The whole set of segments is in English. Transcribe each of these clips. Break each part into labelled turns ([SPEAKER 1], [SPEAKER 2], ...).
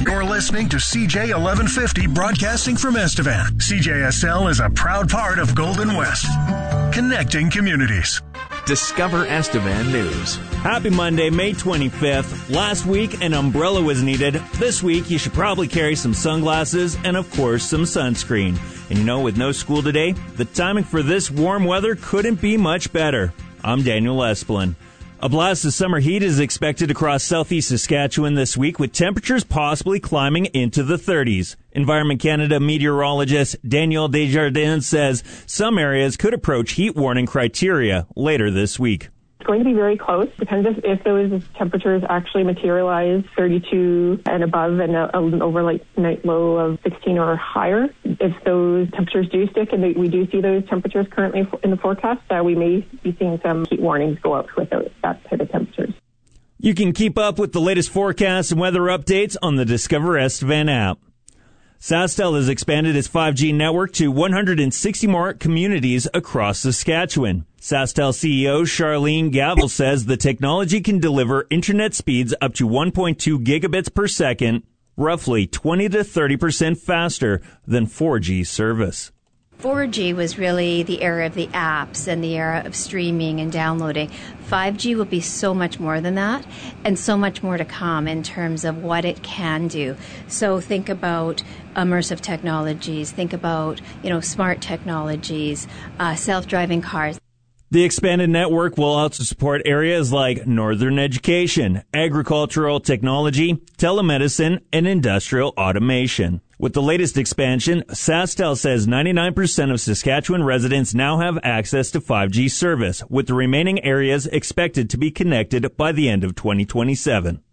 [SPEAKER 1] You're listening to CJ 1150 broadcasting from Estevan. CJSL is a proud part of Golden West, connecting communities.
[SPEAKER 2] Discover Estevan News.
[SPEAKER 3] Happy Monday, May 25th. Last week, an umbrella was needed. This week, you should probably carry some sunglasses and, of course, some sunscreen. And you know, with no school today, the timing for this warm weather couldn't be much better. I'm Daniel Esplin. A blast of summer heat is expected across southeast Saskatchewan this week, with temperatures possibly climbing into the 30s. Environment Canada meteorologist Daniel Desjardins says some areas could approach heat warning criteria later this week.
[SPEAKER 4] It's going to be very close. Depends if those temperatures actually materialize 32 and above and an overnight night low of 16 or higher. If those temperatures do stick and we do see those temperatures currently in the forecast, we may be seeing some heat warnings go out with that type of temperatures.
[SPEAKER 3] You can keep up with the latest forecasts and weather updates on the Discover Estevan app. SaskTel has expanded its 5G network to 160 more communities across Saskatchewan. SaskTel CEO Charlene Gavel says the technology can deliver internet speeds up to 1.2 gigabits per second, roughly 20 to 30% faster than 4G service.
[SPEAKER 5] 4G was really the era of the apps and the era of streaming and downloading. 5G will be so much more than that and so much more to come in terms of what it can do. So think about immersive technologies, think about, smart technologies, self-driving cars.
[SPEAKER 3] The expanded network will also support areas like northern education, agricultural technology, telemedicine, and industrial automation. With the latest expansion, SaskTel says 99% of Saskatchewan residents now have access to 5G service, with the remaining areas expected to be connected by the end of 2027.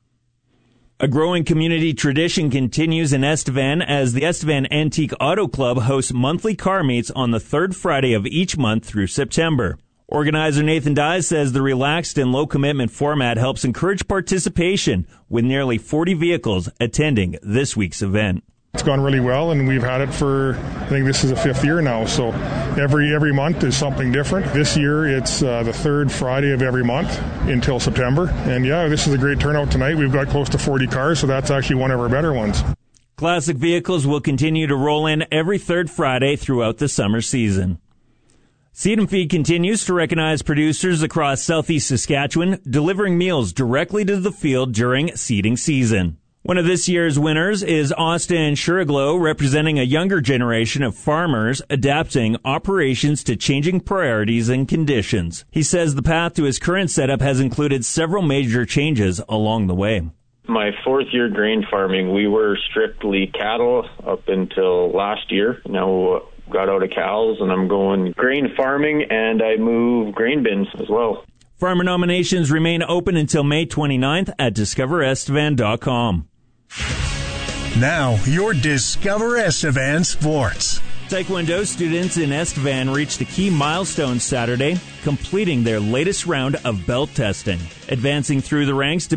[SPEAKER 3] A growing community tradition continues in Estevan as the Estevan Antique Auto Club hosts monthly car meets on the third Friday of each month through September. Organizer Nathan Dyes says the relaxed and low-commitment format helps encourage participation, with nearly 40 vehicles attending this week's event.
[SPEAKER 6] It's gone really well, and we've had it for, I think this is the 5th year now, so every month is something different. This year, it's the third Friday of every month until September, and this is a great turnout tonight. We've got close to 40 cars, so that's actually one of our better ones.
[SPEAKER 3] Classic vehicles will continue to roll in every third Friday throughout the summer season. Seed and Feed continues to recognize producers across southeast Saskatchewan, delivering meals directly to the field during seeding season. One of this year's winners is Austin Shuriglo, representing a younger generation of farmers adapting operations to changing priorities and conditions. He says the path to his current setup has included several major changes along the way.
[SPEAKER 7] My 4th year grain farming, we were strictly cattle up until last year. Now got out of cows and I'm going grain farming, and I move grain bins as well.
[SPEAKER 3] Farmer nominations remain open until May 29th at discoverestevan.com.
[SPEAKER 1] Now, your Discover Estevan Sports.
[SPEAKER 3] Taekwondo students in Estevan reached a key milestone Saturday, completing their latest round of belt testing. Advancing through the ranks to